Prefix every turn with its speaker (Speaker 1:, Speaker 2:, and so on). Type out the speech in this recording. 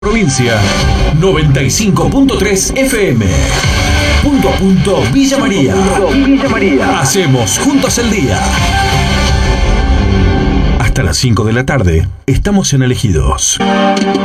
Speaker 1: Provincia 95.3 FM. Punto a punto Villa María. Hacemos juntos el día. Hasta las 5 de la tarde estamos en Elegidos.